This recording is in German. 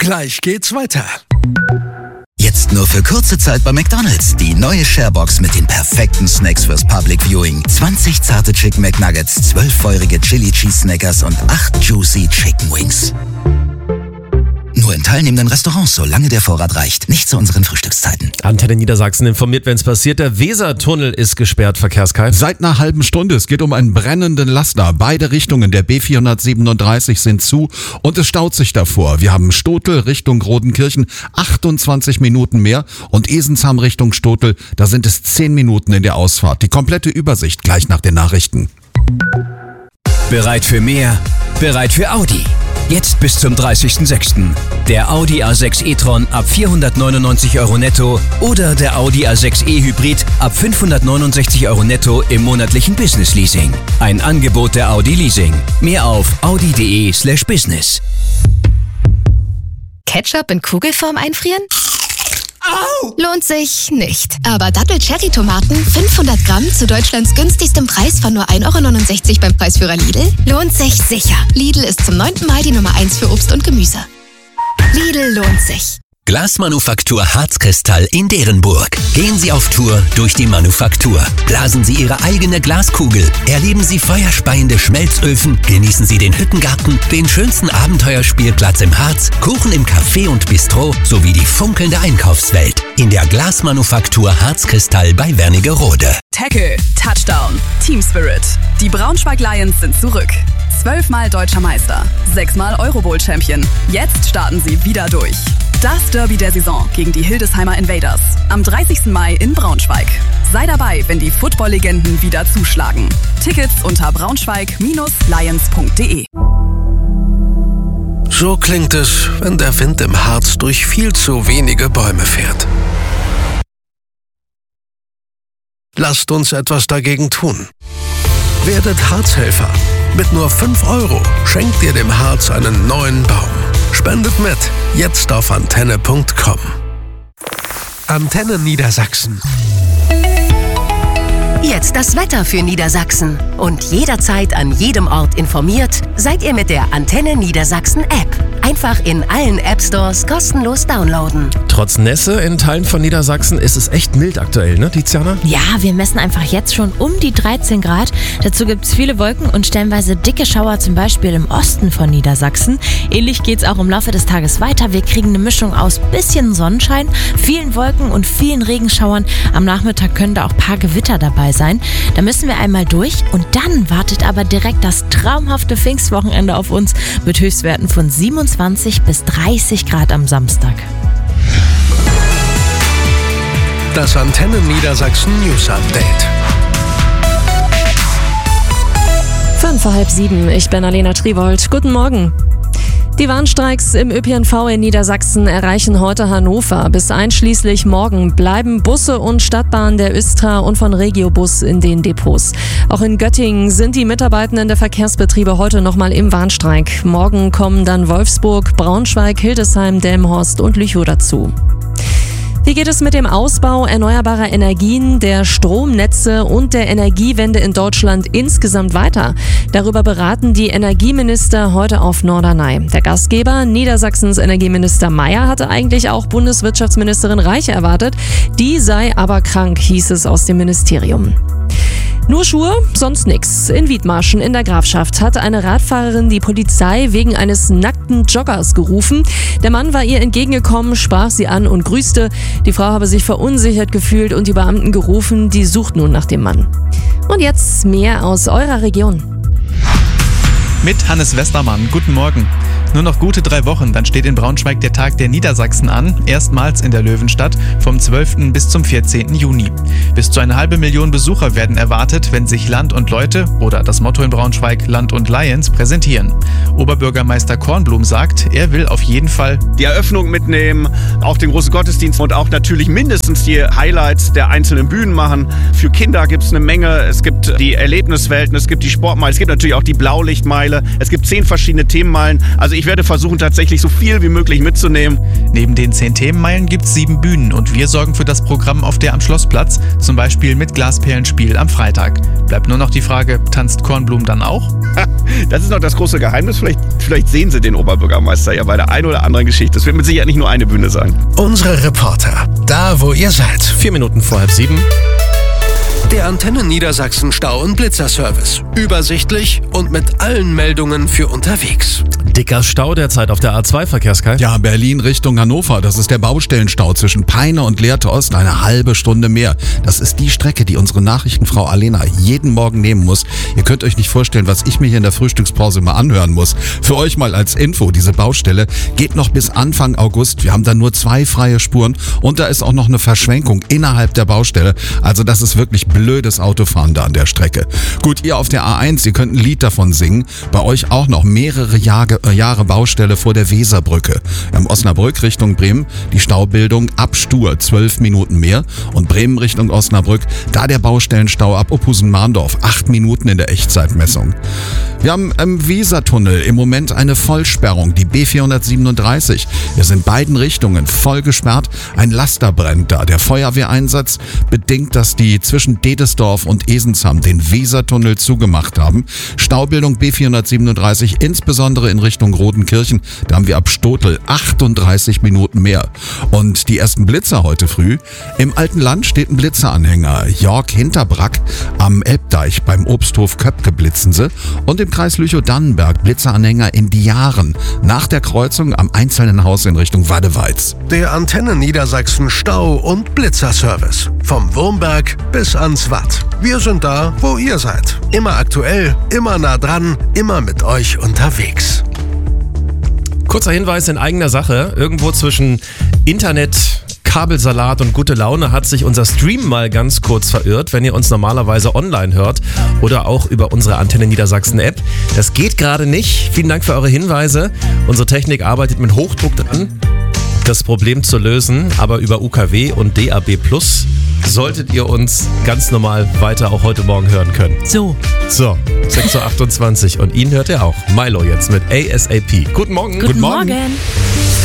Gleich geht's weiter. Jetzt nur für kurze Zeit bei McDonald's. Die neue Sharebox mit den perfekten Snacks fürs Public Viewing. 20 zarte Chicken McNuggets, 12 feurige Chili Cheese Snackers und 8 Juicy Chicken Wings. Nur in teilnehmenden Restaurants, solange der Vorrat reicht. Nicht zu unseren Frühstückszeiten. Antenne Niedersachsen informiert, wenn es passiert. Der Wesertunnel ist gesperrt, Verkehrskalt. Seit einer halben Stunde. Es geht um einen brennenden Laster. Beide Richtungen der B437 sind zu und es staut sich davor. Wir haben Stotel Richtung Rodenkirchen 28 Minuten mehr und Esensheim Richtung Stotel, da sind es 10 Minuten in der Ausfahrt. Die komplette Übersicht gleich nach den Nachrichten. Bereit für mehr? Bereit für Audi. Jetzt bis zum 30.06. Der Audi A6 e-tron ab 499 € netto oder der Audi A6 e-Hybrid ab 569 € netto im monatlichen Business Leasing. Ein Angebot der Audi Leasing. Mehr auf audi.de/business. Ketchup in Kugelform einfrieren? Au! Lohnt sich nicht. Aber Dattel-Cherry-Tomaten 500 Gramm zu Deutschlands günstigstem Preis von nur 1,69 € beim Preisführer Lidl? Lohnt sich sicher. Lidl ist zum 9. Mal die Nummer 1 für Obst und Gemüse. Lidl lohnt sich. Glasmanufaktur Harzkristall in Derenburg. Gehen Sie auf Tour durch die Manufaktur. Blasen Sie Ihre eigene Glaskugel. Erleben Sie feuerspeiende Schmelzöfen. Genießen Sie den Hüttengarten, den schönsten Abenteuerspielplatz im Harz, Kuchen im Café und Bistro sowie die funkelnde Einkaufswelt. In der Glasmanufaktur Harzkristall bei Wernigerode. Tackle, Touchdown, Team Spirit. Die Braunschweig Lions sind zurück. 12-mal Deutscher Meister, 6-mal Eurobowl-Champion. Jetzt starten sie wieder durch. Das Derby der Saison gegen die Hildesheimer Invaders. Am 30. Mai in Braunschweig. Sei dabei, wenn die Football-Legenden wieder zuschlagen. Tickets unter braunschweig-lions.de. So klingt es, wenn der Wind im Harz durch viel zu wenige Bäume fährt. Lasst uns etwas dagegen tun. Werdet Harzhelfer. Mit nur 5 € schenkt ihr dem Harz einen neuen Baum. Spendet mit. Jetzt auf antenne.com. Antenne Niedersachsen. Jetzt das Wetter für Niedersachsen. Und jederzeit an jedem Ort informiert, seid ihr mit der Antenne Niedersachsen App. Einfach in allen App-Stores kostenlos downloaden. Trotz Nässe in Teilen von Niedersachsen ist es echt mild aktuell, ne, Tiziana? Ja, wir messen einfach jetzt schon um die 13 Grad. Dazu gibt es viele Wolken und stellenweise dicke Schauer, zum Beispiel im Osten von Niedersachsen. Ähnlich geht es auch im Laufe des Tages weiter. Wir kriegen eine Mischung aus bisschen Sonnenschein, vielen Wolken und vielen Regenschauern. Am Nachmittag können da auch ein paar Gewitter dabei sein. Da müssen wir einmal durch und dann wartet aber direkt das traumhafte Pfingstwochenende auf uns mit Höchstwerten von 27 bis 30 Grad am Samstag. Das Antenne Niedersachsen News Update. 6:05, ich bin Alena Triwold. Guten Morgen. Die Warnstreiks im ÖPNV in Niedersachsen erreichen heute Hannover. Bis einschließlich morgen bleiben Busse und Stadtbahnen der Östra und von Regiobus in den Depots. Auch in Göttingen sind die Mitarbeitenden der Verkehrsbetriebe heute nochmal im Warnstreik. Morgen kommen dann Wolfsburg, Braunschweig, Hildesheim, Delmenhorst und Lüchow dazu. Wie geht es mit dem Ausbau erneuerbarer Energien, der Stromnetze und der Energiewende in Deutschland insgesamt weiter? Darüber beraten die Energieminister heute auf Norderney. Der Gastgeber, Niedersachsens Energieminister Mayer, hatte eigentlich auch Bundeswirtschaftsministerin Reiche erwartet. Die sei aber krank, hieß es aus dem Ministerium. Nur Schuhe, sonst nix. In Wiedmarschen in der Grafschaft hat eine Radfahrerin die Polizei wegen eines nackten Joggers gerufen. Der Mann war ihr entgegengekommen, sprach sie an und grüßte. Die Frau habe sich verunsichert gefühlt und die Beamten gerufen, die sucht nun nach dem Mann. Und jetzt mehr aus eurer Region. Mit Hannes Westermann. Guten Morgen. Nur noch gute 3 Wochen, dann steht in Braunschweig der Tag der Niedersachsen an, erstmals in der Löwenstadt, vom 12. bis zum 14. Juni. Bis zu 500.000 Besucher werden erwartet, wenn sich Land und Leute oder das Motto in Braunschweig Land und Lions präsentieren. Oberbürgermeister Kornblum sagt, er will auf jeden Fall die Eröffnung mitnehmen, auch den großen Gottesdienst und auch natürlich mindestens die Highlights der einzelnen Bühnen machen. Für Kinder gibt es eine Menge, es gibt die Erlebniswelten, es gibt die Sportmeile, es gibt natürlich auch die Blaulichtmeile, es gibt 10 verschiedene Themenmeilen. Also ich werde versuchen, tatsächlich so viel wie möglich mitzunehmen. Neben den 10 Themenmeilen gibt es 7 Bühnen und wir sorgen für das Programm auf der am Schlossplatz, zum Beispiel mit Glasperlenspiel am Freitag. Bleibt nur noch die Frage, tanzt Kornblum dann auch? Das ist noch das große Geheimnis. Vielleicht sehen Sie den Oberbürgermeister ja bei der einen oder anderen Geschichte. Es wird mit Sicherheit nicht nur eine Bühne sein. Unsere Reporter, da wo ihr seid. 4 Minuten vor 6:30. Der Antenne Niedersachsen Stau- und Blitzerservice. Übersichtlich und mit allen Meldungen für unterwegs. Dicker Stau derzeit auf der A2, Verkehrskalt. Ja, Berlin Richtung Hannover. Das ist der Baustellenstau zwischen Peine und Lehrte Ost. Eine halbe Stunde mehr. Das ist die Strecke, die unsere Nachrichtenfrau Alena jeden Morgen nehmen muss. Ihr könnt euch nicht vorstellen, was ich mir hier in der Frühstückspause mal anhören muss. Für euch mal als Info, diese Baustelle geht noch bis Anfang August. Wir haben da nur 2 freie Spuren und da ist auch noch eine Verschwenkung innerhalb der Baustelle. Also das ist wirklich blödes Autofahren da an der Strecke. Gut, ihr auf der A1, ihr könnt ein Lied davon singen. Bei euch auch noch mehrere Jahre Baustelle vor der Weserbrücke. Am Osnabrück Richtung Bremen die Staubildung ab Stur 12 Minuten mehr und Bremen Richtung Osnabrück, da der Baustellenstau ab Ophusen-Mahndorf 8 Minuten in der Echtzeitmessung. Wir haben im Wesertunnel im Moment eine Vollsperrung, die B437. Wir sind beiden Richtungen voll gesperrt. Ein Laster brennt da. Der Feuerwehreinsatz bedingt, dass die zwischen Dedesdorf und Esensham den Wesertunnel zugemacht haben. Staubildung B437, insbesondere in Richtung Rodenkirchen. Da haben wir ab Stotel 38 Minuten mehr. Und die ersten Blitzer heute früh. Im Alten Land steht ein Blitzeranhänger. York-Hinterbrack am Elbdeich beim Obsthof Köpke blitzen sie. Und im Kreis Lüchow-Dannenberg Blitzeranhänger in Diaren. Nach der Kreuzung am Einzelnen Haus in Richtung Wadeweiz. Der Antenne Niedersachsen Stau- und Blitzerservice. Vom Wurmberg bis ans Watt. Wir sind da, wo ihr seid. Immer aktuell, immer nah dran, immer mit euch unterwegs. Kurzer Hinweis in eigener Sache. Irgendwo zwischen Internet, Kabelsalat und gute Laune hat sich unser Stream mal ganz kurz verirrt, wenn ihr uns normalerweise online hört oder auch über unsere Antenne Niedersachsen App. Das geht gerade nicht. Vielen Dank für eure Hinweise. Unsere Technik arbeitet mit Hochdruck dran, das Problem zu lösen, aber über UKW und DAB+ solltet ihr uns ganz normal weiter auch heute Morgen hören können. So, 6:28 Uhr und ihn hört ihr auch. Milo jetzt mit ASAP. Guten Morgen. Guten Morgen.